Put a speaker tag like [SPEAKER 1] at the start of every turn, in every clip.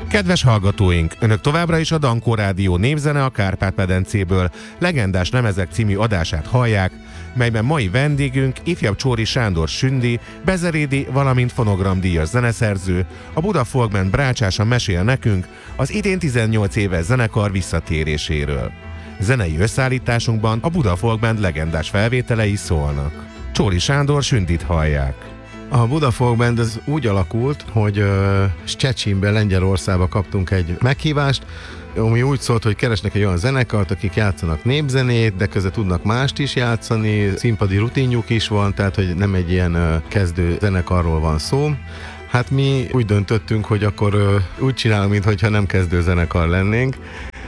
[SPEAKER 1] Kedves hallgatóink, Önök továbbra is a Dankó Rádió Népzene a Kárpát-medencéből legendás lemezek című adását hallják, melyben mai vendégünk ifjabb Csóri Sándor Sündi, bezerédi, valamint fonogramdíjas zeneszerző, a Buda Folkband brácsásan mesél nekünk az idén 18 éves zenekar visszatéréséről. Zenei összeállításunkban a Buda Folkband legendás felvételei szólnak. Csóri Sándor Sündit hallják.
[SPEAKER 2] A Buda Folkband az úgy alakult, hogy Szczecinbe, Lengyelországba kaptunk egy meghívást, ami úgy szólt, hogy keresnek egy olyan zenekart, akik játszanak népzenét, de közben tudnak mást is játszani, színpadi rutinjuk is van, tehát hogy nem egy ilyen kezdő zenekarról van szó. Hát mi úgy döntöttünk, hogy akkor úgy csinálunk, mintha nem kezdő zenekar lennénk.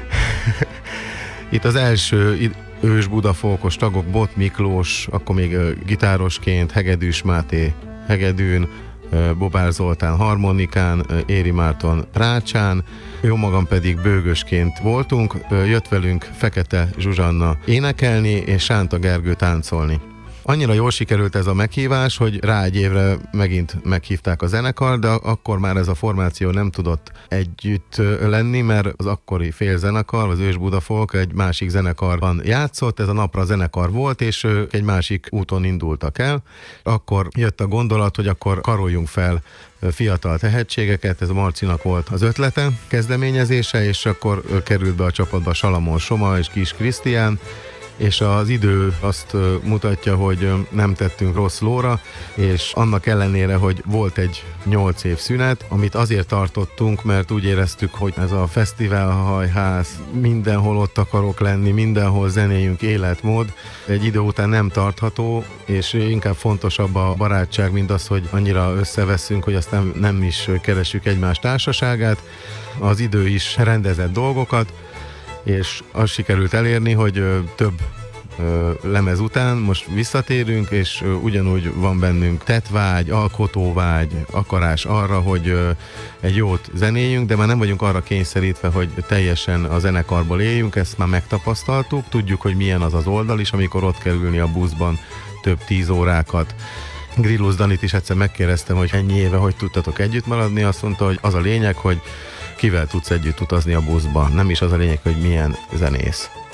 [SPEAKER 2] Itt az első ős budafolkos tagok, Bot Miklós, akkor még gitárosként, Hegedűs Máté hegedűn, Bobár Zoltán harmonikán, Éri Márton rácsán, jó magam pedig bőgösként voltunk, jött velünk Fekete Zsuzsanna énekelni, és Sánta Gergő táncolni. Annyira jól sikerült ez a meghívás, hogy rá egy évre megint meghívták a zenekar, de akkor már ez a formáció nem tudott együtt lenni, mert az akkori félzenekar, az Ős Buda Folk egy másik zenekarban játszott, ez a Napra zenekar volt, és ők egy másik úton indultak el. Akkor jött a gondolat, hogy akkor karoljunk fel fiatal tehetségeket, ez a Marcinak volt az ötlete, kezdeményezése, és akkor került be a csapatba Salamon Soma és Kis Krisztián, és az idő azt mutatja, hogy nem tettünk rossz lóra, és annak ellenére, hogy volt egy 8 év szünet, amit azért tartottunk, mert úgy éreztük, hogy ez a fesztiválhajház, mindenhol ott akarok lenni, mindenhol zenéjünk, életmód, egy idő után nem tartható, és inkább fontosabb a barátság, mint az, hogy annyira összeveszünk, hogy aztán nem is keressük egymás társaságát. Az idő is rendezett dolgokat, és azt sikerült elérni, hogy több lemez után most visszatérünk, és ugyanúgy van bennünk tettvágy, alkotóvágy, akarás arra, hogy egy jót zenéljünk, de már nem vagyunk arra kényszerítve, hogy teljesen a zenekarból éljünk, ezt már megtapasztaltuk, tudjuk, hogy milyen az az oldal is, amikor ott kell ülni a buszban több 10 órákat. Grillus Danit is egyszer megkérdeztem, hogy ennyi éve hogy tudtatok együtt maradni, azt mondta, hogy az a lényeg, hogy kivel tudsz együtt utazni a buszban. Nem is az a lényeg, hogy milyen zenész.